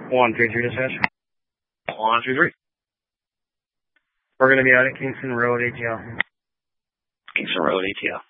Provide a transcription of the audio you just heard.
133 dispatch. 133. We're going to be out at Kingston Road, ATL. Kingston Road, ATL.